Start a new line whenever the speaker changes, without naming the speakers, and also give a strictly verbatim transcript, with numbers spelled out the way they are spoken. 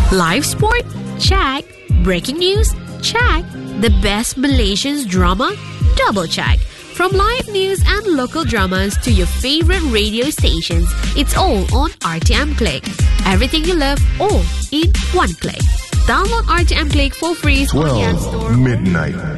Live sport? Check. Breaking news? Check. The best Malaysian drama? Double check. From live news and local dramas to your favorite radio stations, it's all on R T M Click. Everything you love, all in one click. Download R T M Click for free on the App Store.
twelve midnight.